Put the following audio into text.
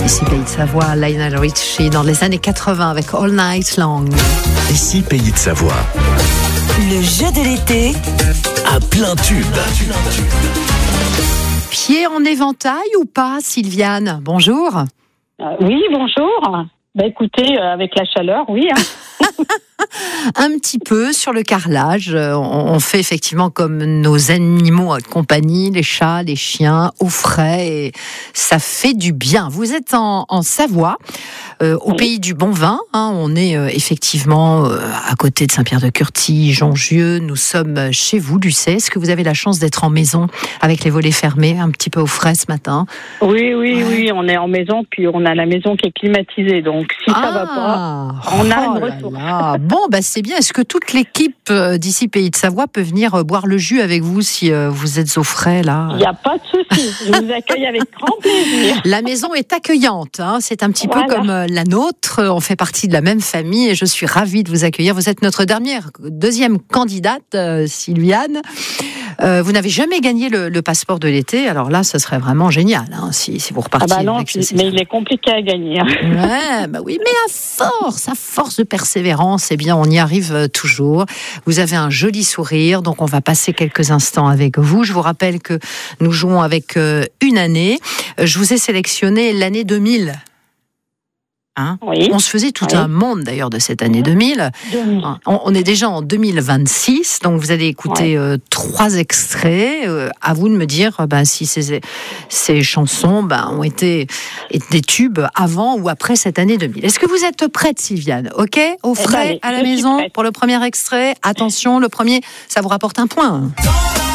Ici Pays de Savoie, Lionel Richie dans les années 80 avec All Night Long. Ici Pays de Savoie. Le jeu de l'été À plein tube. Pied en éventail ou pas, Sylviane? Bonjour. Oui, bonjour. Écoutez, avec la chaleur, oui. Un petit peu sur le carrelage. On fait effectivement comme nos animaux de compagnie, les chats, les chiens, au frais. Et ça fait du bien. Vous êtes en Savoie, au pays du bon vin. On est effectivement à côté de Saint-Pierre-de-Curtis, Jongieux. Nous sommes chez vous, Lucé. Est-ce que vous avez la chance d'être en maison avec les volets fermés, un petit peu au frais ce matin? Oui, on est en maison, puis on a la maison qui est climatisée. Donc, si ça va pas, on a une ressource. Bon, c'est bien. Est-ce que toute l'équipe d'ici Pays de Savoie peut venir boire le jus avec vous si vous êtes au frais là? Il n'y a pas de souci. Je vous accueille avec grand plaisir. La maison est accueillante. C'est un petit peu comme la nôtre. On fait partie de la même famille et je suis ravie de vous accueillir. Vous êtes notre deuxième candidate, Sylviane. Vous n'avez jamais gagné le passeport de l'été. Alors là, ce serait vraiment génial si vous repartiez. Non, mais il est compliqué à gagner. Oui, mais à force de persévérance, eh bien, on y arrive toujours. Vous avez un joli sourire, donc on va passer quelques instants avec vous. Je vous rappelle que nous jouons avec une année. Je vous ai sélectionné l'année 2000. Oui. On se faisait tout un monde d'ailleurs de cette année 2000. On est déjà en 2026, donc vous allez écouter 3 extraits. À vous de me dire si ces chansons ont été des tubes avant ou après cette année 2000. Est-ce que vous êtes prête, Sylviane? Ok, au frais, à la maison pour le premier extrait. Attention, le premier, ça vous rapporte un point.